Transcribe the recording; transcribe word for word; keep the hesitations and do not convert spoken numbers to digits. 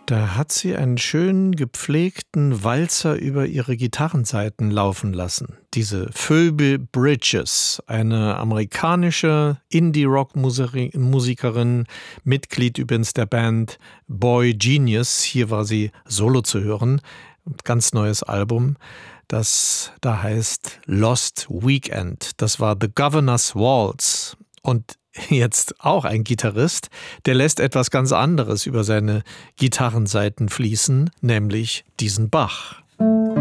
Da hat sie einen schönen gepflegten Walzer über ihre Gitarrensaiten laufen lassen. Diese Phoebe Bridgers, eine amerikanische Indie-Rock-Musikerin, Mitglied übrigens der Band Boy Genius. Hier war sie solo zu hören. Ganz neues Album, das da heißt Lost Weekend. Das war The Governor's Waltz. Und jetzt auch ein Gitarrist, der lässt etwas ganz anderes über seine Gitarrensaiten fließen, nämlich diesen Bach.